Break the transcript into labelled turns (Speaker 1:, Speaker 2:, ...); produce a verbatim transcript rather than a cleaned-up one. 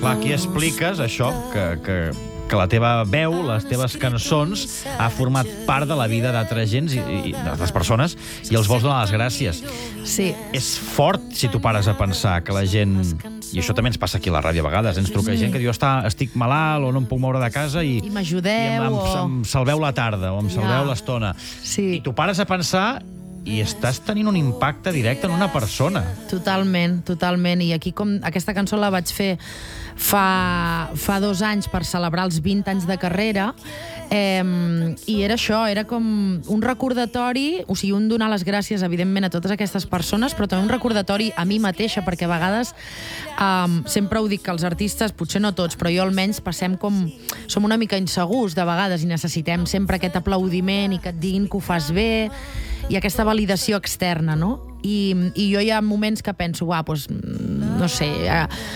Speaker 1: Clar, aquí expliques això, que, que, que la teva veu, les teves cançons, ha format part de la vida d'altra gent, i, i d'altres persones, i els vols donar les gràcies.
Speaker 2: Sí.
Speaker 1: És fort, si tu pares a pensar, que la gent... I això també ens passa aquí a la ràdio a vegades. Ens truca gent que diu, Està, estic malalt o no em puc moure de casa i...
Speaker 2: I m'ajudeu,
Speaker 1: i em, em,
Speaker 2: o...
Speaker 1: em salveu la tarda o em salveu
Speaker 2: Ja.
Speaker 1: l'estona.
Speaker 2: Sí.
Speaker 1: I tu pares a pensar i estàs tenint un impacte directe en una persona.
Speaker 2: Totalment, totalment. I aquí, com aquesta cançó la vaig fer fa, fa dos anys per celebrar els vint anys de carrera, eh, i era això, era com un recordatori, o sigui, un donar les gràcies, evidentment, a totes aquestes persones, però també un recordatori a mi mateixa, perquè a vegades, eh, sempre ho dic, que els artistes, potser no tots, però jo almenys passem com... Som una mica insegurs de vegades i necessitem sempre aquest aplaudiment i que et diguin que ho fas bé, i aquesta validació externa, no? I, i jo hi ha moments que penso, uah, doncs, no sé,